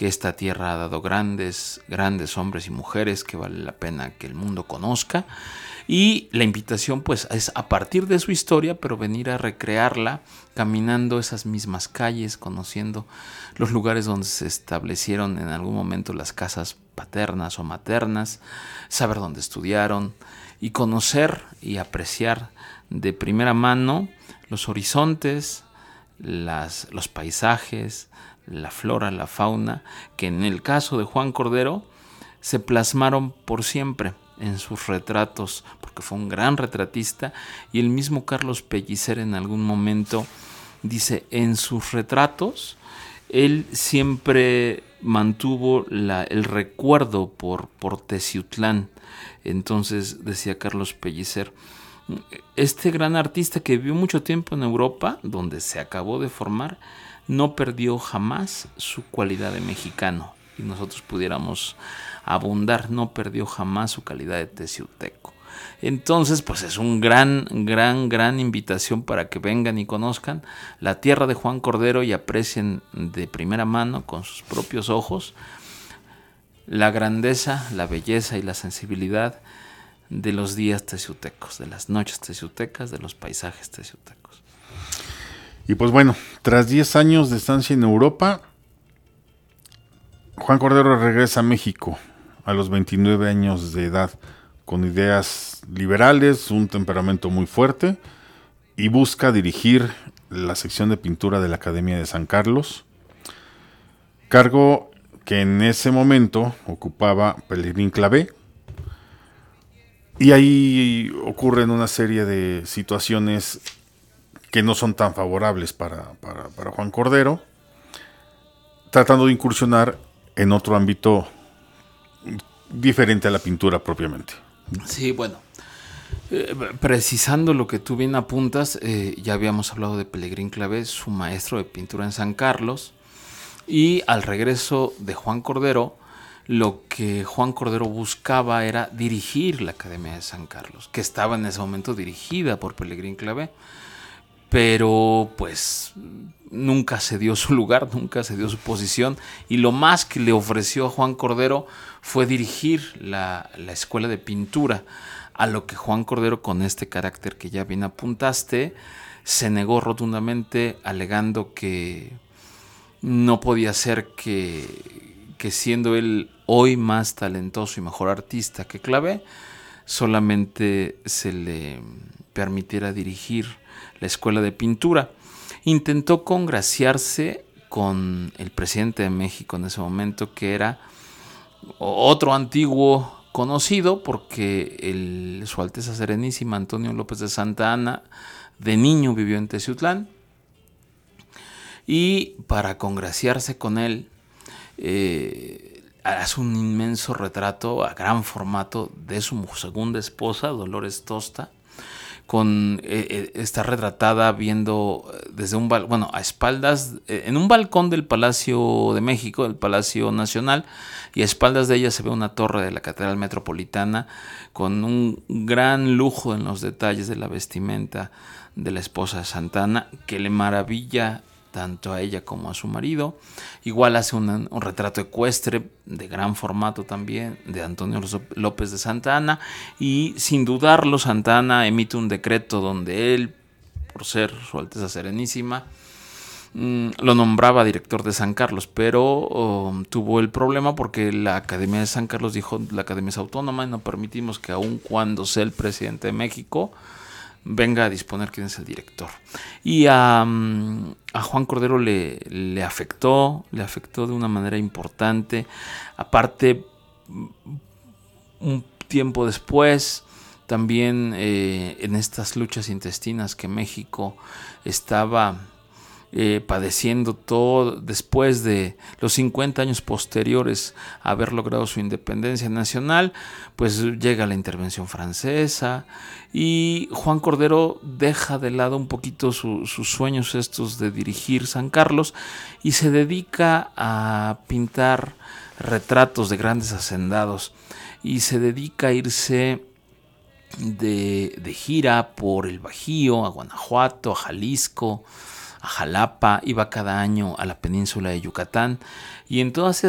que esta tierra ha dado grandes hombres y mujeres que vale la pena que el mundo conozca. Y la invitación pues es a partir de su historia, pero venir a recrearla caminando esas mismas calles, conociendo los lugares donde se establecieron en algún momento las casas paternas o maternas, saber dónde estudiaron y conocer y apreciar de primera mano los horizontes, los paisajes, la flora, la fauna, que en el caso de Juan Cordero se plasmaron por siempre en sus retratos, porque fue un gran retratista, y el mismo Carlos Pellicer en algún momento dice, en sus retratos él siempre mantuvo el recuerdo por Teciutlán. Entonces decía Carlos Pellicer, este gran artista que vivió mucho tiempo en Europa, donde se acabó de formar, no perdió jamás su cualidad de mexicano, y nosotros pudiéramos abundar, no perdió jamás su calidad de teciuteco. Entonces, pues es un gran invitación para que vengan y conozcan la tierra de Juan Cordero y aprecien de primera mano, con sus propios ojos, la grandeza, la belleza y la sensibilidad de los días teciutecos, de las noches teciutecas, de los paisajes teciutecos. Y pues bueno, tras 10 años de estancia en Europa, Juan Cordero regresa a México a los 29 años de edad, con ideas liberales, un temperamento muy fuerte, y busca dirigir la sección de pintura de la Academia de San Carlos, cargo que en ese momento ocupaba Pelegrín Clavé. Y ahí ocurren una serie de situaciones que no son tan favorables para Juan Cordero, tratando de incursionar en otro ámbito diferente a la pintura propiamente. Sí, bueno, precisando lo que tú bien apuntas, ya habíamos hablado de Pelegrín Clavé, su maestro de pintura en San Carlos, y al regreso de Juan Cordero, lo que Juan Cordero buscaba era dirigir la Academia de San Carlos, que estaba en ese momento dirigida por Pelegrín Clavé, pero pues nunca se dio su lugar, nunca se dio su posición, y lo más que le ofreció a Juan Cordero fue dirigir la escuela de pintura, a lo que Juan Cordero, con este carácter que ya bien apuntaste, se negó rotundamente, alegando que no podía ser que siendo él hoy más talentoso y mejor artista que Clavé, solamente se le permitiera dirigir la escuela de pintura. Intentó congraciarse con el presidente de México en ese momento, que era otro antiguo conocido, porque Su Alteza Serenísima Antonio López de Santa Anna de niño vivió en Teciutlán, y para congraciarse con él hace un inmenso retrato a gran formato de su segunda esposa, Dolores Tosta. Está retratada viendo desde a espaldas, en un balcón del Palacio de México, del Palacio Nacional, y a espaldas de ella se ve una torre de la Catedral Metropolitana, con un gran lujo en los detalles de la vestimenta de la esposa de Santa Anna, que le maravilla tanto a ella como a su marido. Igual hace un retrato ecuestre de gran formato también de Antonio López de Santa Anna, y sin dudarlo Santa Anna emite un decreto donde él, por ser Su Alteza Serenísima, lo nombraba director de San Carlos, pero tuvo el problema porque la Academia de San Carlos dijo: la Academia es autónoma y no permitimos que, aun cuando sea el presidente de México, venga a disponer quién es el director. Y a Juan Cordero le afectó de una manera importante. Aparte, un tiempo después, también en estas luchas intestinas que México estaba padeciendo todo después de los 50 años posteriores a haber logrado su independencia nacional, pues llega la intervención francesa, y Juan Cordero deja de lado un poquito sus sueños estos de dirigir San Carlos, y se dedica a pintar retratos de grandes hacendados, y se dedica a irse de gira por el Bajío, a Guanajuato, a Jalisco, a Jalapa. Iba cada año a la península de Yucatán, y en todas